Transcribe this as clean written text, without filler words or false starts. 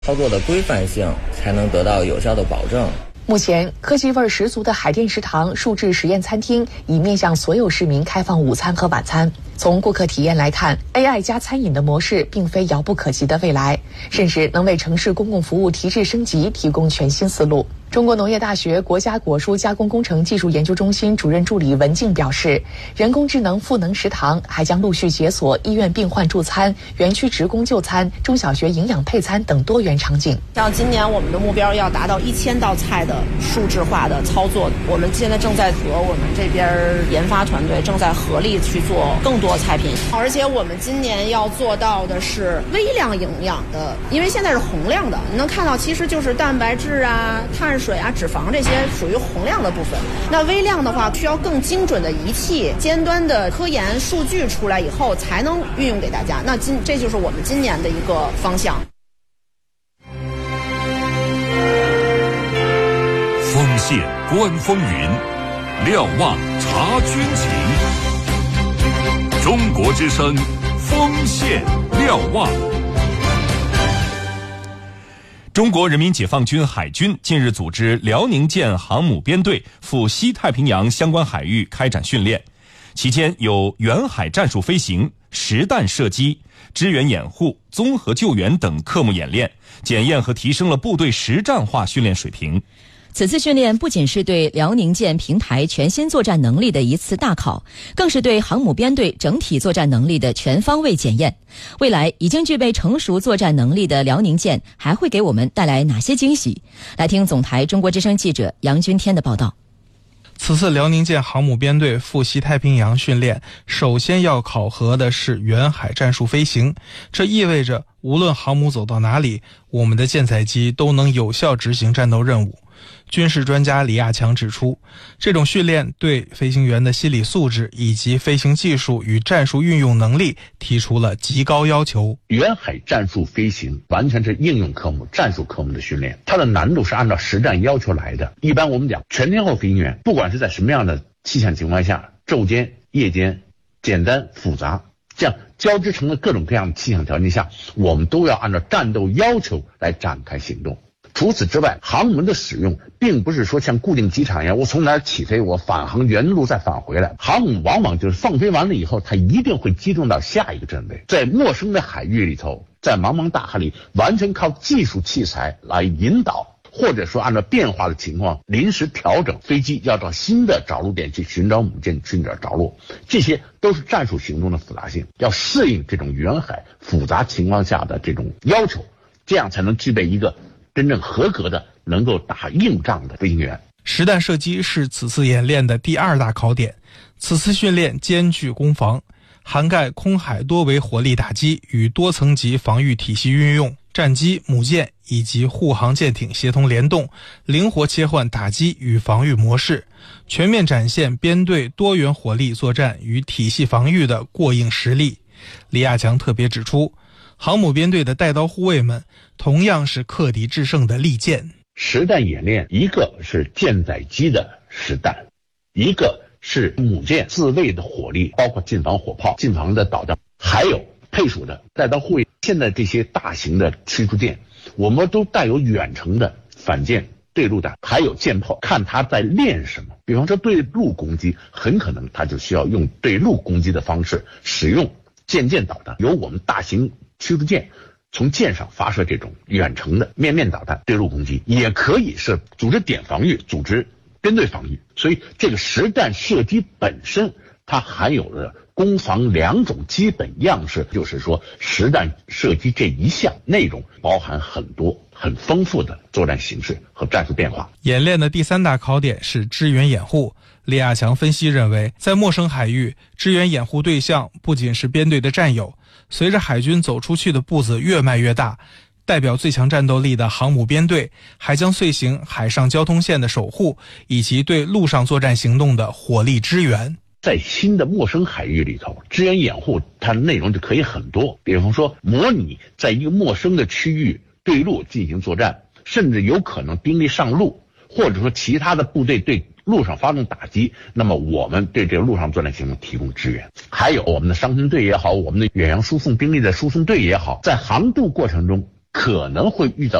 操作的规范性才能得到有效的保证。 目前，科技味十足的海淀食堂数字实验餐厅已面向所有市民开放午餐和晚餐。从顾客体验来看 ，AI 加餐饮的模式并非遥不可及的未来，甚至能为城市公共服务提质升级提供全新思路。中国农业大学国家果蔬加工工程技术研究中心主任助理文静表示，人工智能赋能食堂还将陆续解锁医院病患助餐、园区职工就餐、中小学营养配餐等多元场景。 像今年我们的目标要达到1000道菜的数字化的操作，我们现在正在和我们这边研发团队正在合力去做更多菜品，而且我们今年要做到的是微量营养的，因为现在是洪亮的，你能看到其实就是蛋白质啊、碳水啊、脂肪这些属于洪亮的部分。那微量的话需要更精准的仪器、尖端的科研数据出来以后才能运用给大家。那这就是我们今年的一个方向。 锋线观风云，瞭望察军情。中国之声，锋线瞭望。中国人民解放军海军近日组织辽宁舰航母编队赴西太平洋相关海域开展训练，期间有远海战术飞行、实弹射击、支援掩护、综合救援等科目演练，检验和提升了部队实战化训练水平。 此次训练不仅是对辽宁舰平台全新作战能力的一次大考，更是对航母编队整体作战能力的全方位检验。未来已经具备成熟作战能力的辽宁舰还会给我们带来哪些惊喜？来听总台中国之声记者杨军天的报道。 此次辽宁舰航母编队赴西太平洋训练，首先要考核的是远海战术飞行。这意味着无论航母走到哪里，我们的舰载机都能有效执行战斗任务。军事专家李亚强指出，这种训练对飞行员的心理素质以及飞行技术与战术运用能力提出了极高要求。 远海战术飞行完全是应用科目、战术科目的训练，它的难度是按照实战要求来的。一般我们讲，全天候飞行员不管是在什么样的气象情况下，昼间、夜间、简单、复杂，这样交织成了各种各样的气象条件下，我们都要按照战斗要求来展开行动。除此之外，航母的使用并不是说像固定机场一样，我从哪儿起飞，我返航原路再返回来。航母往往就是放飞完了以后，它一定会机动到下一个阵位，在陌生的海域里头，在茫茫大海里，完全靠技术器材来引导，或者说按照变化的情况临时调整飞机，要到新的着陆点去寻找母舰，寻找着陆。这些都是战术行动的复杂性，要适应这种远海复杂情况下的这种要求，这样才能具备一个真正合格的能够打硬仗的飞行员。 实弹射击是此次演练的第二大考点。此次训练兼具攻防，涵盖空海多维火力打击与多层级防御体系运用，战机、母舰以及护航舰艇协同联动，灵活切换打击与防御模式，全面展现编队多元火力作战与体系防御的过硬实力。李亚强特别指出，航母编队的带刀护卫们同样是克敌制胜的利剑。 实弹演练，一个是舰载机的实弹，一个是母舰自卫的火力，包括近防火炮、近防的导弹，还有配属的带刀护卫。现在这些大型的驱逐舰，我们都带有远程的反舰对陆弹，还有舰炮，看它在练什么。比方说对陆攻击，很可能它就需要用对陆攻击的方式，使用舰导弹，由我们大型驱逐舰从舰上发射这种远程的面导弹对陆攻击，也可以是组织点防御、组织编队防御。所以这个实弹射击本身它含有了攻防两种基本样式，就是说实弹射击这一项内容包含很多很丰富的作战形式和战术变化。 演练的第三大考点是支援掩护。李亚强分析认为，在陌生海域，支援掩护对象不仅是编队的战友，随着海军走出去的步子越迈越大，代表最强战斗力的航母编队还将遂行海上交通线的守护，以及对陆上作战行动的火力支援。 在新的陌生海域里头，支援掩护它的内容就可以很多，比方说模拟在一个陌生的区域对陆进行作战，甚至有可能兵力上路，或者说其他的部队对陆上发动打击，那么我们对这个陆上作战行动提供支援。还有我们的伤停队也好，我们的远洋输送兵力的输送队也好，在航渡过程中可能会遇到